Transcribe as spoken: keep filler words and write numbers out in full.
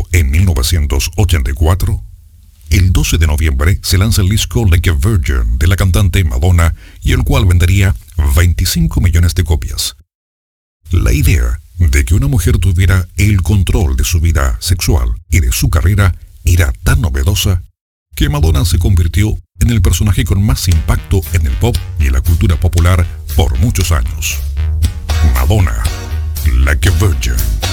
pero en mil novecientos ochenta y cuatro, el doce de noviembre, se lanza el disco Like a Virgin de la cantante Madonna, y el cual vendería veinticinco millones de copias. La idea de que una mujer tuviera el control de su vida sexual y de su carrera era tan novedosa que Madonna se convirtió en el personaje con más impacto en el pop y en la cultura popular por muchos años. Madonna, Like a Virgin.